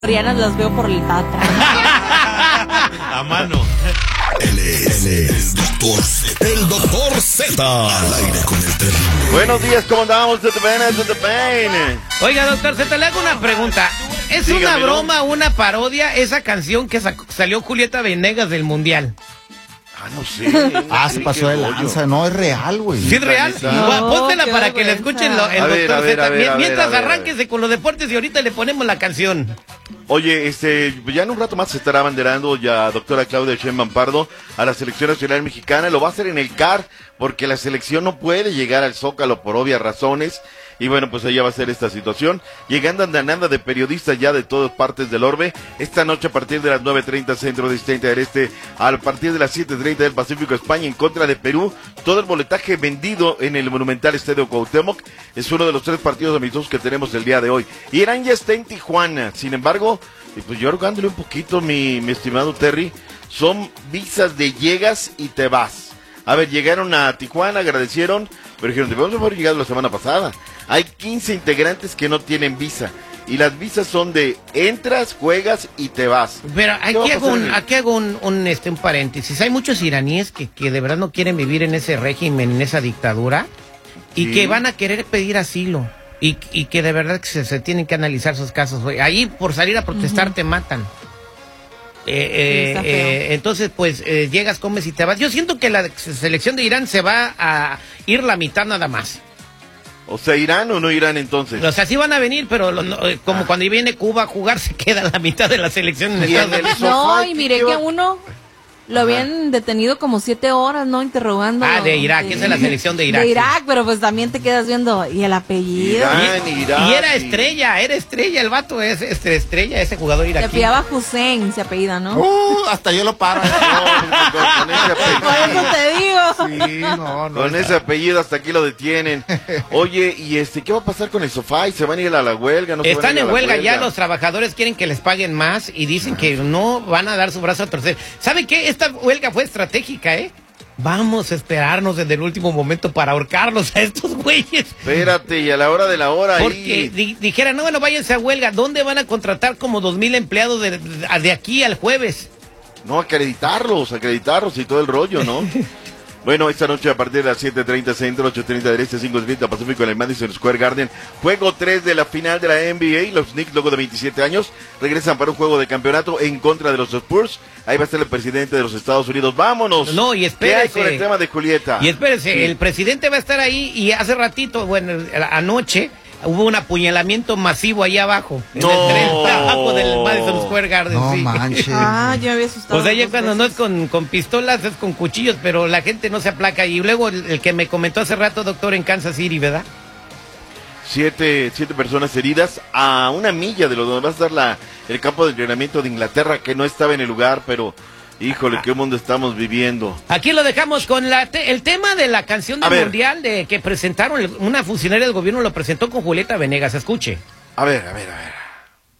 Rihanna las veo por el atrás. A mano. Él es el doctor Z. Al aire con el terrible. Buenos días, ¿cómo andamos? Pain. Oiga, doctor Z, le hago una pregunta. ¿Es Dígamelo. una broma, una parodia, esa canción que salió Julieta Venegas del Mundial? No sé. Se pasó de lanza, no, es real, güey. ¿Sí es real? No, Pónsela qué para que la vergüenza. escuchen el A ver, doctor a ver, Z. a ver, Mientras a ver. arránquese con los deportes y ahorita le ponemos la canción. Oye, ya en un rato más se estará abanderando ya doctora Claudia Sheinbaum Pardo a la selección nacional mexicana. Lo va a hacer en el CAR porque la selección no puede llegar al Zócalo por obvias razones. Y bueno, pues ella va a ser esta situación. Llegando andanada de periodistas ya de todas partes del orbe. Esta noche a partir de las 9:30 centro de 30 del este, a partir de las 7:30 del Pacífico, España en contra de Perú. Todo el boletaje vendido en el monumental Estadio Cuauhtémoc. Es uno de los 3 partidos amistosos que tenemos el día de hoy. Irán ya está en Tijuana. Sin embargo, pues yo ahogándole un poquito, mi estimado Terry, son visas de llegas y te vas. A ver, llegaron a Tijuana, agradecieron, pero dijeron, debemos haber llegado la semana pasada. Hay 15 integrantes que no tienen visa. Y las visas son de entras, juegas y te vas. Pero ¿Qué va a aquí hago un paréntesis. Hay muchos iraníes que de verdad no quieren vivir en ese régimen, en esa dictadura, y Sí. que van a querer pedir asilo. Y que de verdad que se tienen que analizar sus casos. Ahí por salir a protestar te matan. Está feo. Entonces, pues, llegas, comes y te vas. Yo siento que la selección de Irán se va a ir la mitad nada más. O sea, ¿irán o no irán entonces? O sea, sí van a venir, pero como cuando viene Cuba a jugar, se queda la mitad de la selección en Y Estados en el Unidos. No, sofá, y miré ¿qué que va? uno lo habían detenido como 7 horas, ¿no? Interrogando. De Irak, esa es la selección de Irak. De Irak, pero pues también te quedas viendo. ¿Y el apellido? Irak. Y era estrella el vato, es estrella, ese jugador Se iraquí. apellidaba Hussein, se apellida, ¿no? Hasta yo lo paro. Con ese Por eso apellido. te digo. Sí, no. Con ese apellido hasta aquí lo detienen. Oye, ¿y qué va a pasar con el sofá? ¿Y se van a ir a la huelga? ¿No se van a Están ir a en la huelga ya, los trabajadores quieren que les paguen más y dicen que no van a dar su brazo a torcer. ¿Sabe qué? Esta huelga fue estratégica, ¿eh? Vamos a esperarnos desde el último momento para ahorcarlos a estos güeyes. Espérate, y a la hora de la hora Porque ahí... dijeran, no, bueno, váyanse a huelga. ¿Dónde van a contratar como 2,000 empleados de aquí al jueves? No, acreditarlos y todo el rollo, ¿no? Bueno, esta noche a partir de las 7:30 centro, 8:30 del este, 5:30 Pacífico en el Madison Square Garden. Juego 3 de la final de la NBA. Los Knicks, luego de 27 años, regresan para un juego de campeonato en contra de los Spurs. Ahí va a estar el presidente de los Estados Unidos. ¡Vámonos! No, y ¿Qué hay espérese. con el tema de Julieta? Y espérense, Sí. el presidente va a estar ahí y hace ratito, bueno, anoche, hubo un apuñalamiento masivo ahí abajo. En No. el tren abajo del Madison Square Garden, No sí. manches. Ah, yo me había asustado. O sea, ya 2 cuando no es veces. con pistolas, es con cuchillos, pero la gente no se aplaca. Y luego el que me comentó hace rato, doctor, en Kansas City, ¿verdad? 7 personas heridas a una milla de donde va a estar el campo de entrenamiento de Inglaterra, que no estaba en el lugar, pero híjole, qué mundo estamos viviendo. Aquí lo dejamos con el tema de la canción A del ver. Mundial de que presentaron, una funcionaria del gobierno lo presentó con Julieta Venegas. Escuche. A ver.